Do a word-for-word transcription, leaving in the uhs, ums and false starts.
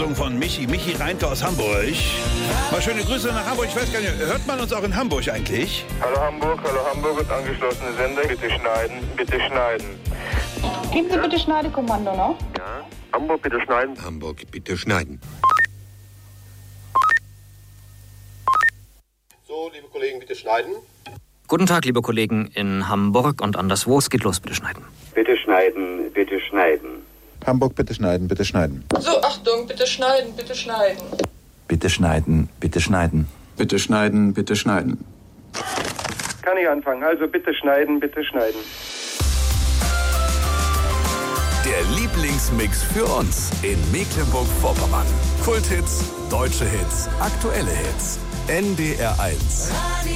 gesungen von Michi, Michi Reinke aus Hamburg. Mal schöne Grüße nach Hamburg. Ich weiß gar nicht, hört man uns auch in Hamburg eigentlich? Hallo Hamburg, hallo Hamburg und angeschlossene Sender. Bitte schneiden, bitte schneiden. Geben Sie bitte Schneidekommando noch. Ja, Hamburg, bitte schneiden. Hamburg, bitte schneiden. So, liebe Kollegen, bitte schneiden. Guten Tag, liebe Kollegen in Hamburg und anderswo. Es geht los, bitte schneiden. Bitte schneiden, bitte schneiden. Hamburg, bitte schneiden, bitte schneiden. So, Achtung, bitte schneiden, bitte schneiden. Bitte schneiden, bitte schneiden. Bitte schneiden, bitte schneiden. Kann ich anfangen? Also bitte schneiden, bitte schneiden. Der Lieblingsmix für uns in Mecklenburg-Vorpommern. Kulthits, deutsche Hits, aktuelle Hits. N D R eins.